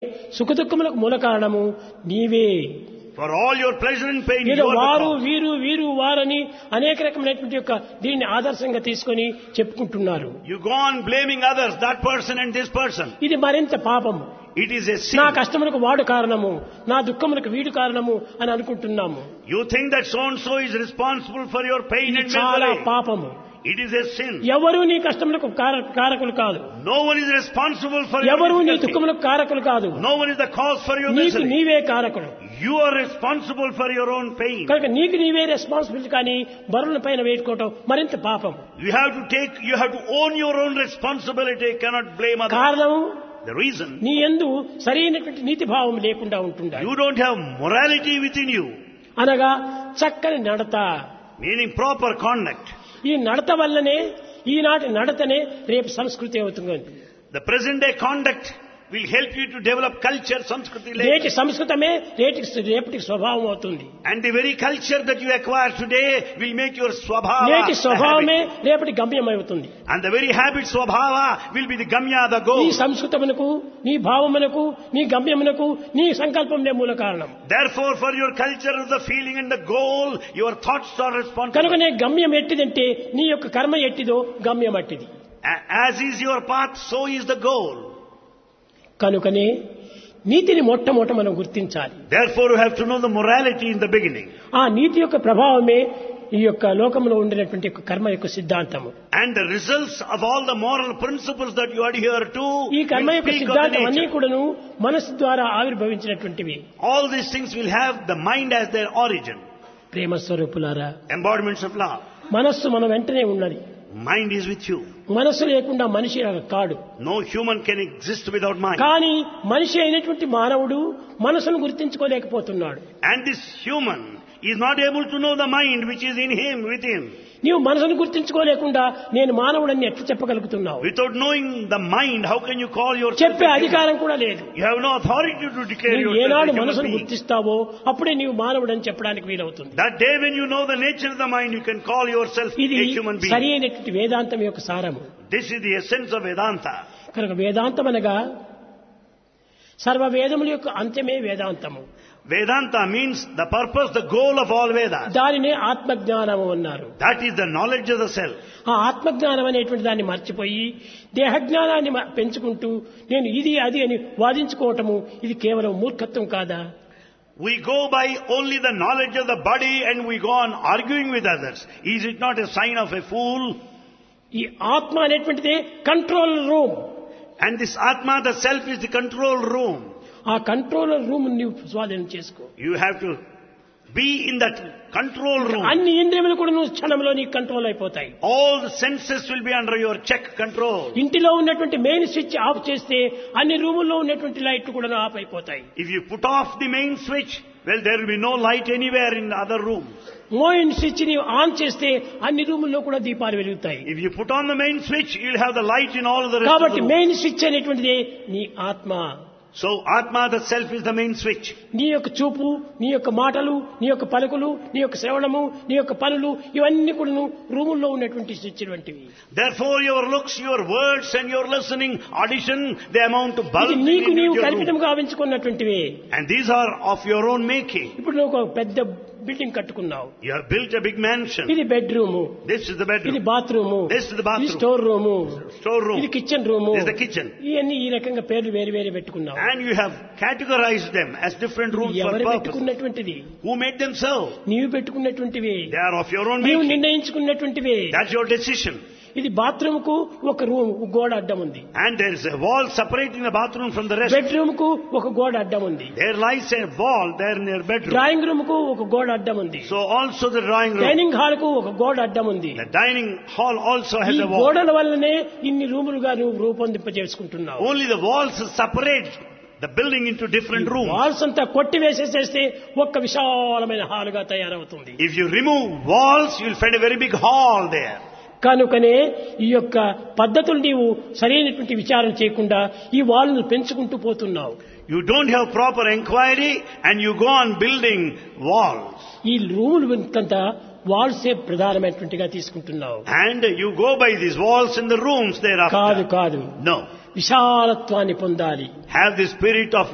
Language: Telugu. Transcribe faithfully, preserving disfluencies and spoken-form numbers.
సుఖదుఖములకు మూల కారణము నీవే. For all your pleasure and pain, ఏదో you are వారు the cause. వీరు వీరు వారని అనేక రకమైనటువంటి యొక్క దీన్ని ఆదర్శంగా తీసుకొని చెప్పుకుంటున్నారు. You go on blaming others, that person and this person. ఇది మరింత పాపము. It is a sin. నా కష్టములకు వాడు కారణము, నా దుఃఖములకు వీడు కారణము అని అనుకుంటున్నాము. You think that so and so is responsible for your pain ఇది and చాలా misery. పాపము. It is a sin. ఎవరు నీ కష్టములకు కార- కారకులు కాదు, No one is responsible for your ఎవరు నీ difficulty. దుఃఖములకు కారకులు కాదు. No one is the cause for your నీకు misery. నీవే కారకుడు. You are responsible for your own pain. కనుక నీకు నీవే రెస్పాన్సిబిలిటీ కానీ బరువుల పైన వేసుకోవటం మరింత పాపం. You have to take, you have to own your own responsibility. You cannot blame others. కారణం The reason, నీ యందు సరైనటువంటి నీతి భావం లేకుండా ఉంటుండాలి. you don't have morality within you, అనగా చక్కని నడత. meaning proper conduct. ఈ నడత వల్లనే ఈనాటి నడతనే రేపు సంస్కృతి అవుతుంది. The present day conduct will help you to develop culture, Sanskriti నేటి later. సంస్కృతమే రేటికి రేపటికి స్వభావం అవుతుంది. And the very culture that you acquire today will make your swabhava. నేటి the స్వభావమే habit. రేపటి గమ్యం అవుతుంది. And the very habit swabhava will be the gamya, the నీ goal. సంస్కృతమునకు, నీ భావమునకు, నీ గమ్యమునకు, నీ సంకల్పమే మూల కారణం. Therefore, for your culture, the feeling and the goal, your thoughts are responsible. కనుకనే గమ్యం ఎట్టిదంటే నీ యొక్క కర్మ ఎట్టిదో గమ్యం అట్టిది. A- As is your path, so is the goal. కనుకనే నీతిని మొట్టమొదట మనం గుర్తించాలి. Therefore, you have to know the morality in the beginning. ఆ నీతి యొక్క ప్రభావమే ఈ యొక్క లోకంలో ఉండినటువంటి యొక్క కర్మ యొక్క సిద్ధాంతము. And the results of all the moral principles that you adhere to ఈ కర్మ will యొక్క speak of the సిద్ధాంతం అన్ని nature. కూడాను మనస్సు ద్వారా ఆవిర్భవించినటువంటివి. All these things will have the mind as their origin. ప్రేమ స్వరూపులారా, Embodiments of love. మనస్సు మన వెంటనే ఉన్నది. Mind is with you. మనస్సు లేకుండా మనిషి కాడు. No human can exist without mind. కానీ మనిషి అయినటువంటి మానవుడు మనసును గుర్తించుకోలేకపోతున్నాడు. And this human is not able to know the mind which is in him, within. నీవు మనసును గుర్తించుకోలేకుండా నేను మానవుడని ఎట్లా చెప్పగలుగుతున్నావు? Without knowing the mind, how can you call yourself చెప్పే a human? అధికారం కూడా లేదు. You have no authority to declare నీవు yourself ఏనాడు a human మనసును being. గుర్తిస్తావో అప్పుడే నీవు మానవుడని చెప్పడానికి వీలవుతుంది. That day when you know the nature of the mind, you can call yourself ఇది a human being. సరి అయినటువంటి వేదాంతం యొక్క సారము. This is the essence of Vedanta. కనుక వేదాంతం అనగా సర్వ వేదముల యొక్క అంత్యమే వేదాంతము. Vedanta means the purpose, the goal of all Vedas. దానినే ఆత్మజ్ఞానము అన్నారు. That is the knowledge of the self. ఆ ఆత్మజ్ఞానం అనేటువంటి దాన్ని మర్చిపోయి దేహజ్ఞానాన్ని మ- పెంచుకుంటూ నేను ఇది అది అని వాదించుకోవటము ఇది కేవలం మూర్ఖత్వం కాదా? We go by only the knowledge of the body and we go on arguing with others. Is it not a sign of a fool? ఈ ఆత్మ అనేటువంటిదే control room. And this Atma, the self, is the control room. ఆ కంట్రోలర్ రూమ్ నీవు స్వాధీనం చేసుకో. You have to be in that control room. అన్ని ఇంద్రియములు కూడా నువ్వు క్షణంలో నీకు కంట్రోల్ అయిపోతాయి. All the senses will be under your check control. ఇంటిలో ఉన్నటువంటి మెయిన్ స్విచ్ ఆఫ్ చేస్తే అన్ని రూముల్లో ఉన్నటువంటి లైట్లు కూడా ఆఫ్ అయిపోతాయి. If you put off the main switch, well, there will be no light anywhere in the other rooms. Main switch ని ఆన్ చేస్తే అన్ని రూముల్లో కూడా దీపాలు వెలుగుతాయి. If you put on the main switch, you'll have the light in all the rest of కాబట్టి the rooms. మెయిన్ స్విచ్ అనేటువంటిది నీ ఆత్మ. So Atma, the self, is the main switch. నీ యొక్క చూపు, నీ యొక్క మాటలు, నీ యొక్క పలుకులు, నీ యొక్క శ్రవణము, నీ యొక్క పనులు ఇవన్నీ కూడా రూముల్లో ఉన్నటువంటి స్విచ్ వంటివి. Therefore, your looks, your words, and your listening, audition, they amount to ఇది bulk నీకు into నీవు your room. కల్పితంగా ఆవించుకున్నటువంటివే. And these are of your own making. ఇప్పుడు నువ్వు ఒక పెద్ద building కట్టుకున్నావు. You have built a big mansion. ఇది బెడ్రూము, This is the ఇది bedroom. Bathroom, This is the ఇది bathroom. Store room, Storeroom. ఇది kitchen room. This is the kitchen. ఇవన్నీ ఈ రకంగా పేర్లు వేరు వేరు పెట్టుకున్నావు. And you have categorized them as different rooms for ఎవరు purpose. పెట్టుకున్నటువంటిది? Who made them so? నీవు పెట్టుకున్నటువంటివి, They are of your own నీవు making. నిర్ణయించుకున్నటువంటివి. That's your decision. ఇది బాత్రూమ్ కు ఒక రూమ్ గోడ అడ్డం ఉంది. And there is a wall separating the bathroom from the rest. Bedroom కు ఒక గోడ అడ్డం ఉంది. There lies a wall there near bedroom. Drawing room కు ఒక గోడ అడ్డం ఉంది. So also the drawing room. Dining hall కు ఒక గోడ అడ్డం ఉంది. The dining hall also ఈ has a wall. గోడల వల్లనే ఇన్ని రూములుగా నువ్వు రూపొందింపజేసుకుంటున్నావు. Only the walls separate the building into different rooms. Walls అంతా కొట్టి వేసేసేస్తే ఒక్క విశాలమైన హాలుగా తయారవుతుంది. If you remove walls, you'll find a very big hall there. కనుకనే ఈ యొక్క పద్ధతులు నీవు సరైనటువంటి విచారణ చేయకుండా ఈ వాళ్ళను పెంచుకుంటూ పోతున్నావు. You don't have proper inquiry and you go on building walls. ఈ రూములు అంతా వాల్సే ప్రధానమైనటువంటిగా తీసుకుంటున్నావు. And you go by these walls in the rooms కాదు thereafter. కాదు No. విశాలత్వాన్ని పొందాలి. Have the spirit of